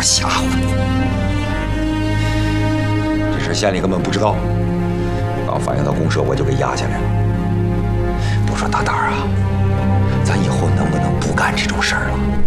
是吓唬你。这事县里根本不知道，刚反映到公社，我就给压下来了。不说大胆啊，咱以后能不能不干这种事儿了？